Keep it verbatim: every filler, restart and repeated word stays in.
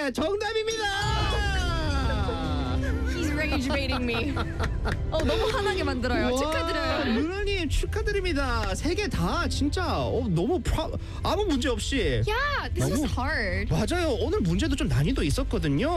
네, 정답입니다. He's rage baiting me. 어, 너무 화나게 만들어요. 와, 축하드려요. 루나님 축하드립니다. 세 개 다 진짜 어, 너무 프라, 아무 문제 없이. Yeah, this 너무- was hard. 맞아요. 오늘 문제도 좀 난이도 있었거든요.